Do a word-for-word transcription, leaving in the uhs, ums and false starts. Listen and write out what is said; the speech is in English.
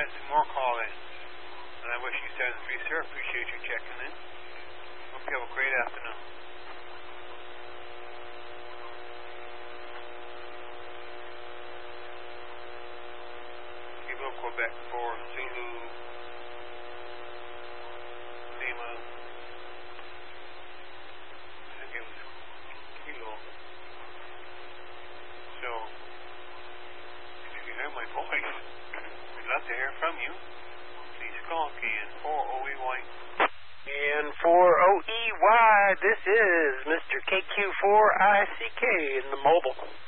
had some more call-ins. And I wish you seven three, sir. Appreciate you checking in. Hope you have a great afternoon. Kilo Quebec four Zulu Lima. I think it was Kilo. So, if you can hear my voice, we'd love to hear from you. Please call K N four O E Y. K N four O E Y, this is Mister K Q four I C K in the mobile.